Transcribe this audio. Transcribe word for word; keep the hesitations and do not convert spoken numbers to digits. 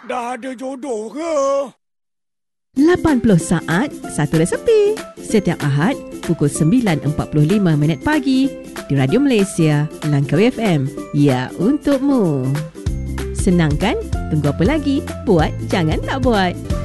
Dah ada jodoh ke? lapan puluh saat, satu resepi. Setiap Ahad, pukul sembilan empat puluh lima minit pagi di Radio Malaysia, Langkawi F M. Ya, untukmu. Senang kan? Tunggu apa lagi? Buat jangan tak buat.